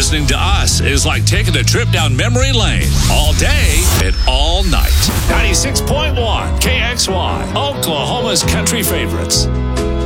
Listening to us is like taking a trip down memory lane all day and all night. 96.1 KXY, Oklahoma's country favorites.